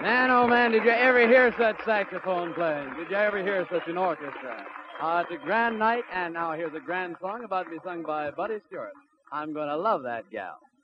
Man, oh man, did you ever hear such saxophone playing? Did you ever hear such an orchestra? It's a grand night, and now here's a grand song about to be sung by Buddy Stewart. I'm going to love that gal.